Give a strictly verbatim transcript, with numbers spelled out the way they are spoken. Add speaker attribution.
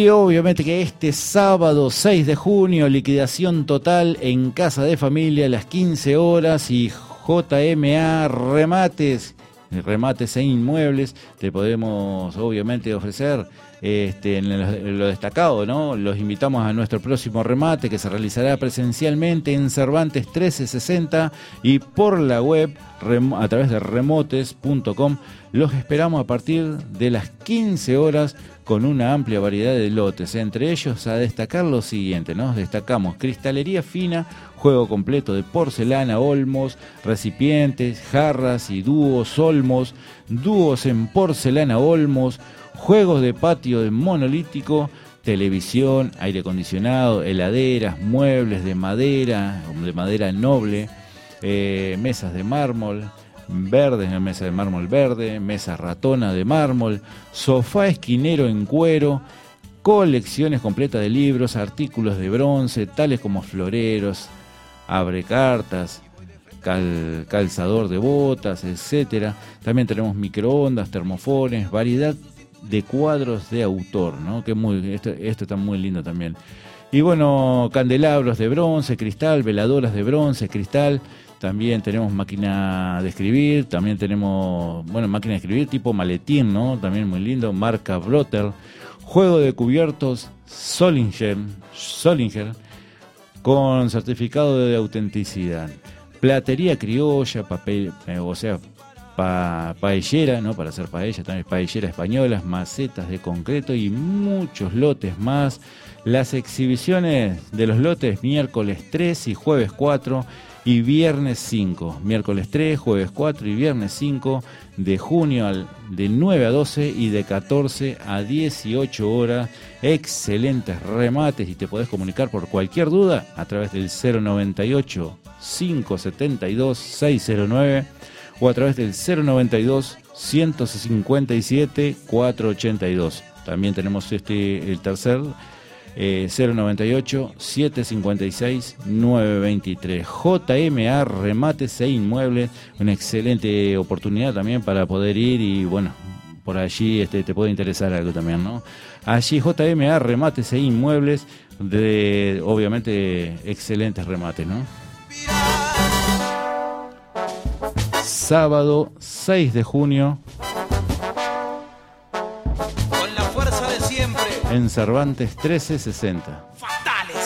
Speaker 1: Y obviamente que este sábado seis de junio, liquidación total en Casa de Familia a las quince horas y J M A Remates, remates e inmuebles, te podemos obviamente ofrecer este, en, lo, en lo destacado, ¿no? Los invitamos a nuestro próximo remate que se realizará presencialmente en Cervantes trece sesenta y por la web a través de remotes punto com. Los esperamos a partir de las quince horas con una amplia variedad de lotes, entre ellos a destacar lo siguiente, ¿no? Destacamos cristalería fina, juego completo de porcelana, olmos, recipientes, jarras y dúos olmos, dúos en porcelana olmos, juegos de patio de monolítico, televisión, aire acondicionado, heladeras, muebles de madera, de madera noble, eh, mesas de mármol verde, mesa de mármol verde, mesa ratona de mármol, sofá esquinero en cuero, colecciones completas de libros, artículos de bronce, tales como floreros, abrecartas, cal, calzador de botas, etcétera. También tenemos microondas, termofones, variedad de cuadros de autor, ¿no? Que muy, esto, esto está muy lindo también. Y bueno, candelabros de bronce, cristal, veladoras de bronce, cristal. También tenemos máquina de escribir, también tenemos, bueno, máquina de escribir tipo maletín, ¿no? También muy lindo, marca Brotter. Juego de cubiertos Solinger, Solinger con certificado de autenticidad. Platería criolla, papel, eh, o sea, pa, paellera, ¿no? Para hacer paella, también paellera españolas, macetas de concreto y muchos lotes más. Las exhibiciones de los lotes miércoles tres y jueves cuatro y viernes cinco, miércoles tres, jueves cuatro y viernes cinco de junio al, de nueve a doce y de catorce a dieciocho horas. Excelentes remates y te podés comunicar por cualquier duda a través del cero noventa y ocho, cinco setenta y dos, seiscientos nueve o a través del cero noventa y dos, ciento cincuenta y siete, cuatrocientos ochenta y dos. También tenemos este el tercer Eh, cero noventa y ocho, setecientos cincuenta y seis, novecientos veintitrés. J M A Remates e Inmuebles, una excelente oportunidad también para poder ir y bueno, por allí este, te puede interesar algo también, ¿no? Allí J M A Remates e Inmuebles, de obviamente excelentes remates, ¿no? Sábado seis de junio en Cervantes trece sesenta.